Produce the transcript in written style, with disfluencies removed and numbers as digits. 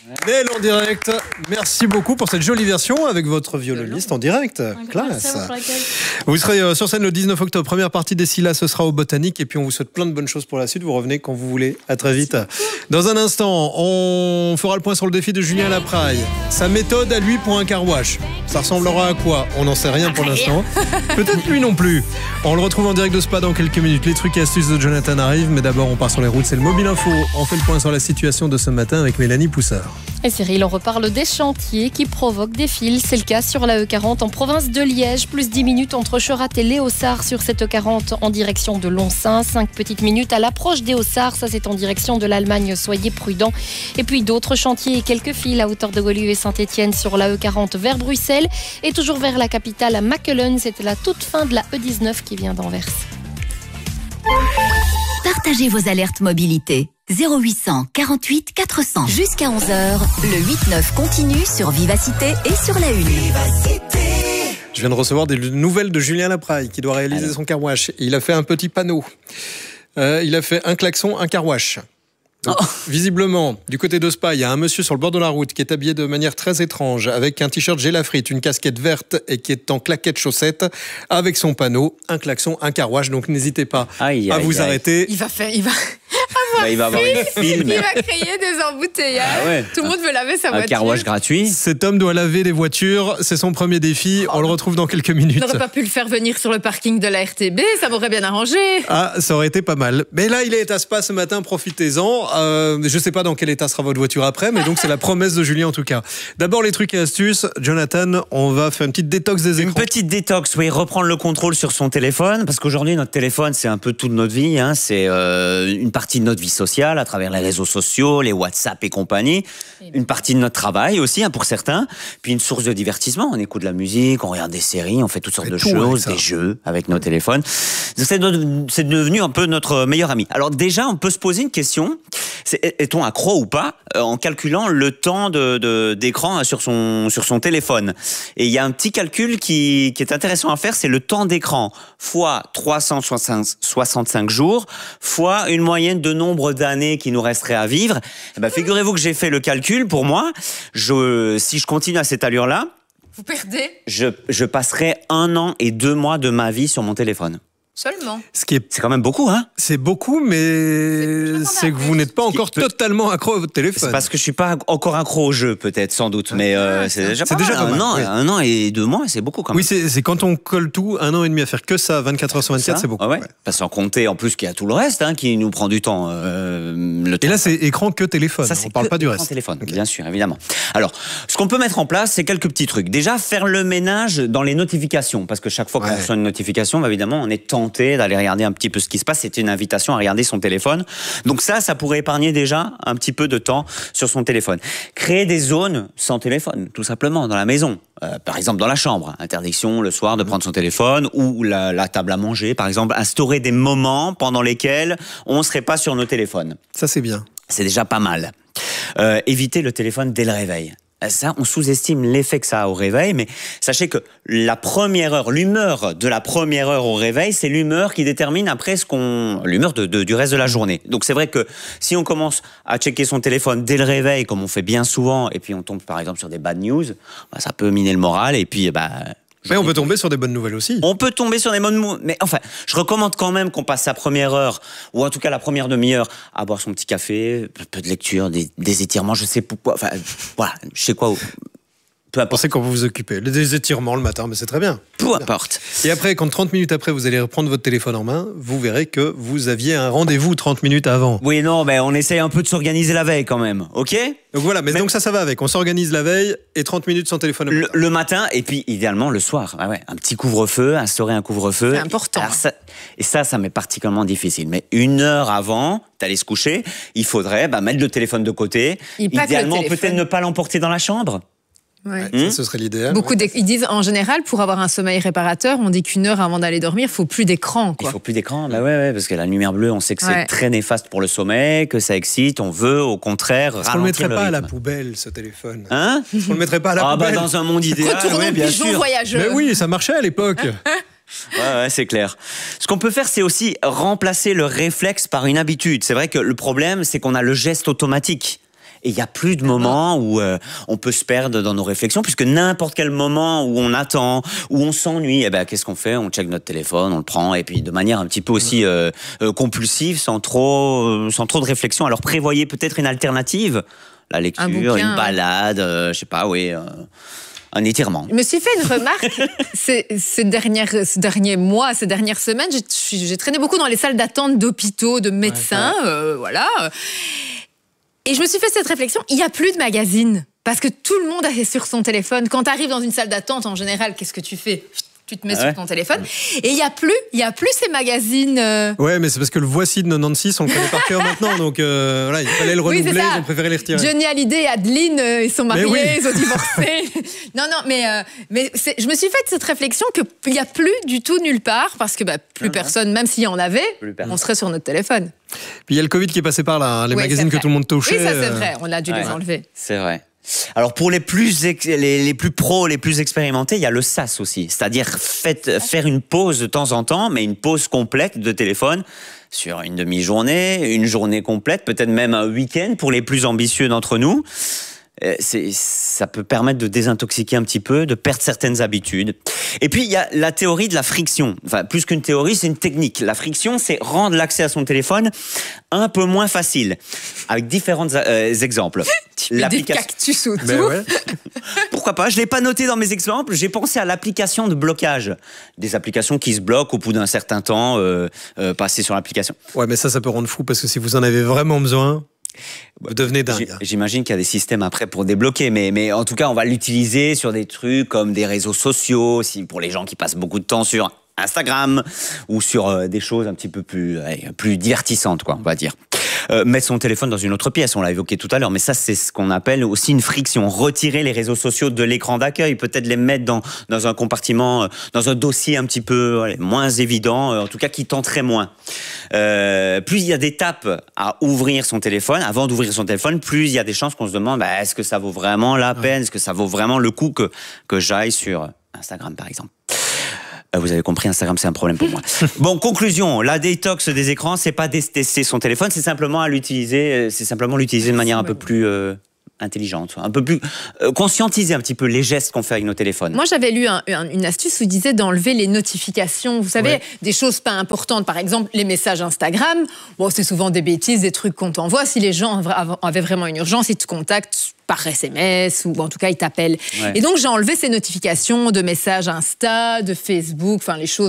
Nel en direct. Merci beaucoup pour cette jolie version avec votre violoniste en direct. Classe. Vous serez sur scène le 19 octobre. Première partie des Scylla, ce sera au Botanique. Et puis on vous souhaite plein de bonnes choses pour la suite. Vous revenez quand vous voulez. À très vite. Dans un instant, on fera le point sur le défi de Julien Lapraille. Sa méthode à lui pour un car wash. Ça ressemblera à quoi? On n'en sait rien pour l'instant. Peut-être lui non plus. On le retrouve en direct de Spa dans quelques minutes. Les trucs et astuces de Jonathan arrivent. Mais d'abord, on part sur les routes. C'est le Mobile Info. On fait le point sur la situation de ce matin avec Mélanie Poussard. Et Cyril, on reparle des chantiers qui provoquent des fils. C'est le cas sur la E40 en province de Liège. Plus 10 minutes entre Chorat et Léossard sur cette E40 en direction de Lonsin. 5 petites minutes à l'approche d'Éossard. Ça, c'est en direction de l'Allemagne. Soyez prudents. Et puis d'autres chantiers et quelques fils à hauteur de Golu et Saint-Étienne sur la E40 vers Bruxelles. Et toujours vers la capitale à Mackelen. C'était la toute fin de la E19 qui vient d'Anvers. Partagez vos alertes mobilité. 0800 48 400. Jusqu'à 11h, le 8-9 continue sur Vivacité et sur la Une. Je viens de recevoir des nouvelles de Julien Lapraille qui doit réaliser son car wash. Il a fait un petit panneau. Il a fait un klaxon, un car wash. Donc, visiblement, du côté de Spa, il y a un monsieur sur le bord de la route qui est habillé de manière très étrange, avec un t-shirt Gélafrite, une casquette verte et qui est en claquette chaussettes, avec son panneau, un klaxon, un car wash. Donc n'hésitez pas à vous arrêter. Il va avoir une film. Il va créer des embouteillages. Ah ouais. Tout le monde veut laver sa voiture. Un car wash gratuit. Cet homme doit laver des voitures. C'est son premier défi. On le retrouve dans quelques minutes. On n'aurait pas pu le faire venir sur le parking de la RTB. Ça m'aurait bien arrangé. Ah, ça aurait été pas mal. Mais là, il est à Spa ce matin. Profitez-en. Je ne sais pas dans quel état sera votre voiture après, mais donc c'est la promesse de Julien en tout cas. D'abord, les trucs et astuces. Jonathan, on va faire une petite détox des écrans. Une petite détox, oui. Reprendre le contrôle sur son téléphone. Parce qu'aujourd'hui, notre téléphone, c'est un peu toute notre vie. Hein. C'est une partie de notre vie sociale à travers les réseaux sociaux, les WhatsApp et compagnie. Une partie de notre travail aussi, hein, pour certains. Puis une source de divertissement. On écoute de la musique, on regarde des séries, on fait toutes sortes de choses, des jeux avec nos téléphones. C'est devenu un peu notre meilleur ami. Alors déjà, on peut se poser une question. Est-on accro ou pas en calculant le temps d'écran sur son téléphone? Et il y a un petit calcul qui est intéressant à faire, c'est le temps d'écran fois 365 jours fois une moyenne de nombre d'années qui nous resterait à vivre. Et ben, figurez-vous que j'ai fait le calcul pour moi. Si je continue à cette allure-là, vous perdez. Je passerai 1 an et 2 mois de ma vie sur mon téléphone. Seulement. C'est quand même beaucoup, hein? C'est beaucoup, mais c'est que vous n'êtes pas encore totalement accro à votre téléphone. C'est parce que je suis pas encore accro au jeu, peut-être, sans doute. Mais c'est déjà pas mal. 1 an et 2 mois, c'est beaucoup quand même. Oui, c'est quand on colle tout, 1 an et demi à faire que ça, 24 heures sur 24, c'est beaucoup. Ah ouais. Pas sans compter, en plus, qu'il y a tout le reste, hein, qui nous prend du temps. Et là, c'est écran que téléphone. Ça, on parle pas du reste. Téléphone, bien sûr, évidemment. Alors, ce qu'on peut mettre en place, c'est quelques petits trucs. Déjà, faire le ménage dans les notifications, parce que chaque fois qu'on reçoit une notification, évidemment, on est tenté d'aller regarder un petit peu ce qui se passe. C'est une invitation à regarder son téléphone. Donc ça pourrait épargner déjà un petit peu de temps sur son téléphone. Créer des zones sans téléphone, tout simplement, dans la maison. Par exemple, dans la chambre. Interdiction le soir de prendre son téléphone ou la table à manger, par exemple. Instaurer des moments pendant lesquels on ne serait pas sur nos téléphones. Ça, c'est bien. C'est déjà pas mal. Éviter le téléphone dès le réveil. Ça, on sous-estime l'effet que ça a au réveil, mais sachez que l'humeur de la première heure au réveil, c'est l'humeur qui détermine après l'humeur du reste de la journée. Donc c'est vrai que si on commence à checker son téléphone dès le réveil, comme on fait bien souvent, et puis on tombe par exemple sur des bad news, ça peut miner le moral, et puis mais on peut tomber sur des bonnes nouvelles aussi. On peut tomber sur des bonnes nouvelles, mais enfin, je recommande quand même qu'on passe sa première heure, ou en tout cas la première demi-heure, à boire son petit café, un peu de lecture, des étirements, je sais pourquoi, enfin, voilà, je sais quoi. Peu importe. C'est quand vous vous occupez. Des étirements le matin, mais c'est très bien. Peu importe. Et après, quand 30 minutes après, vous allez reprendre votre téléphone en main, vous verrez que vous aviez un rendez-vous 30 minutes avant. Oui, non, mais on essaye un peu de s'organiser la veille quand même, ok? Donc voilà, mais donc ça va avec. On s'organise la veille et 30 minutes sans téléphone le matin, et puis idéalement le soir. Ah ouais, un petit couvre-feu, instaurer un couvre-feu. C'est important. Alors ça m'est particulièrement difficile. Mais 1 heure avant d'aller se coucher, il faudrait mettre le téléphone de côté. Idéalement, peut-être ne pas l'emporter dans la chambre. Ouais. Ça, ce serait l'idéal. Ils disent en général, pour avoir un sommeil réparateur, on dit qu'1 heure avant d'aller dormir, il faut plus d'écran. Il faut plus d'écran, parce que la lumière bleue, on sait que c'est très néfaste pour le sommeil, que ça excite. On veut, au contraire, ralentir le rythme. Est-ce qu'on le mettrait pas à la poubelle, ce téléphone? Hein? Est-ce qu'on le mettrait pas à la poubelle? Dans un monde idéal, bien sûr. Voyageur. Mais oui, ça marchait à l'époque. Ouais, c'est clair. Ce qu'on peut faire, c'est aussi remplacer le réflexe par une habitude. C'est vrai que le problème, c'est qu'on a le geste automatique. Et il n'y a plus de moments où on peut se perdre dans nos réflexions, puisque n'importe quel moment où on attend, où on s'ennuie, qu'est-ce qu'on fait? On check notre téléphone, on le prend, et puis de manière un petit peu aussi compulsive, sans trop de réflexion. Alors prévoyez peut-être une alternative, la lecture, une balade, je sais pas, un étirement. Je me suis fait une remarque ces derniers mois, ces dernières semaines. J'ai traîné beaucoup dans les salles d'attente d'hôpitaux, de médecins, voilà. Et je me suis fait cette réflexion, il n'y a plus de magazines. Parce que tout le monde est sur son téléphone. Quand tu arrives dans une salle d'attente, en général, qu'est-ce que tu fais ? Tu te mets sur ton téléphone. Et il y a plus ces magazines. Ouais, mais c'est parce que le Voici de 96, on le connaît par cœur maintenant. Donc voilà, il fallait le renouveler, ils ont préféré les retirer. Johnny Hallyday et Adeline, ils sont mariés, ils ont divorcé. Non, mais je me suis fait cette réflexion qu'il n'y a plus du tout nulle part, parce que plus personne, même s'il y en avait, on serait sur notre téléphone. Puis il y a le Covid qui est passé par là, les magazines que tout le monde touchait. Oui, ça c'est vrai, on a dû les enlever. C'est vrai. Alors pour les plus pros, les plus expérimentés, il y a le SAS aussi, c'est-à-dire faire une pause de temps en temps, mais une pause complète de téléphone sur une demi-journée, une journée complète, peut-être même un week-end pour les plus ambitieux d'entre nous. Ça peut permettre de désintoxiquer un petit peu, de perdre certaines habitudes. Et puis, il y a la théorie de la friction. Enfin, plus qu'une théorie, c'est une technique. La friction, c'est rendre l'accès à son téléphone un peu moins facile. Avec différents exemples. Tu mets des cactus autour. Ouais. Pourquoi pas? Je ne l'ai pas noté dans mes exemples. J'ai pensé à l'application de blocage. Des applications qui se bloquent au bout d'un certain temps, passées sur l'application. Ouais, mais ça peut rendre fou, parce que si vous en avez vraiment besoin... Vous devenez dingue. J'imagine qu'il y a des systèmes après pour débloquer, mais en tout cas, on va l'utiliser sur des trucs comme des réseaux sociaux, pour les gens qui passent beaucoup de temps sur Instagram ou sur des choses un petit peu plus divertissantes, quoi, on va dire. Mettre son téléphone dans une autre pièce, on l'a évoqué tout à l'heure, mais ça, c'est ce qu'on appelle aussi une friction. Retirer les réseaux sociaux de l'écran d'accueil, peut-être les mettre dans un compartiment, dans un dossier un petit peu moins évident, en tout cas qui tenterait moins. Plus il y a d'étapes à ouvrir son téléphone, avant d'ouvrir son téléphone, plus il y a des chances qu'on se demande est-ce que ça vaut vraiment la peine, est-ce que ça vaut vraiment le coup que j'aille sur Instagram, par exemple. Vous avez compris, Instagram, c'est un problème pour moi. Bon, conclusion, la détox des écrans, c'est pas détester son téléphone, c'est simplement l'utiliser de manière un peu plus intelligente, un peu plus conscientiser un petit peu les gestes qu'on fait avec nos téléphones. Moi, j'avais lu une astuce où il disait d'enlever les notifications. Vous savez, des choses pas importantes. Par exemple, les messages Instagram. Bon, c'est souvent des bêtises, des trucs qu'on t'envoie. Si les gens avaient vraiment une urgence, ils te contactent par SMS ou en tout cas, ils t'appellent. Et donc, j'ai enlevé ces notifications de messages Insta, de Facebook, enfin les choses